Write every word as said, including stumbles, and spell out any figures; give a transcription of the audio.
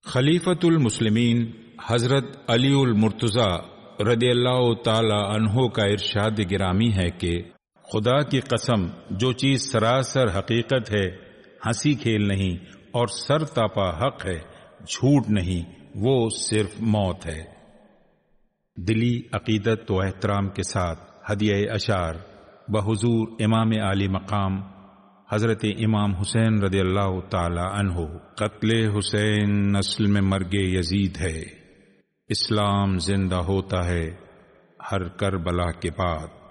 खलीफतुल मुस्लिमीन हजरत अलीउल मुर्तज़ा रदियल्लाहु ताला अन्हो का इरशाद गिरामी है कि खुदा की कसम, जो चीज सरासर हकीकत है, हंसी खेल नहीं और सर तापा हक है, झूठ नहीं, वो सिर्फ मौत है। दिली अकीदत व एहतराम के साथ हदिया अशार बहुजूर इमाम आली मकाम हजरत इमाम हुसैन रदियल्लाहु ताला अन्हो। कत्ले हुसैन नस्ल में मर्गे यजीद है, इस्लाम जिंदा होता है हर करबला के बाद।